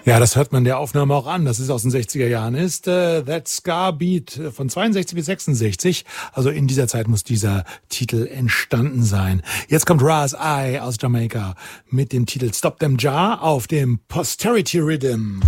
Ja, das hört man der Aufnahme auch an, dass es aus den 60er Jahren ist. That Ska Beat von 62 bis 66. Also in dieser Zeit muss dieser Titel entstanden sein. Jetzt kommt Ras I aus Jamaika mit dem Titel Stop Them Jar auf dem Posterity Rhythm.